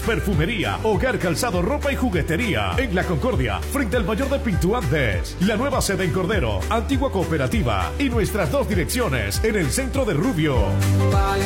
perfumería, hogar, calzado, ropa y juguetería. En La Concordia, frente al mayor de Pinto Andes. La nueva sede en Cordero, antigua cooperativa. Y nuestras 2 direcciones en el centro de Rubio.